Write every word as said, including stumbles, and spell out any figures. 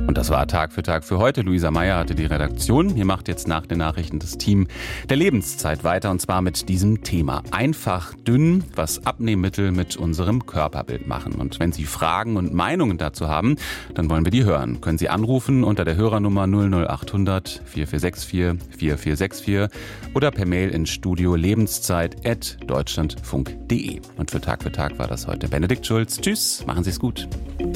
Und das war Tag für Tag für heute. Luisa Meyer hatte die Redaktion. Hier macht jetzt nach den Nachrichten das Team der Lebenszeit weiter, und zwar mit diesem Thema. Einfach dünn, was Abnehmmittel mit unserem Körperbild machen. Und wenn Sie Fragen und Meinungen dazu haben, dann wollen wir die hören. Können Sie anrufen unter der Hörernummer null null acht hundert vier vier sechs vier vier vier sechs vier oder per Mail ins Studio lebenszeit at deutschlandfunk punkt de. Und für Tag für Tag war das heute Benedikt Schulz. Tschüss, machen Sie es gut.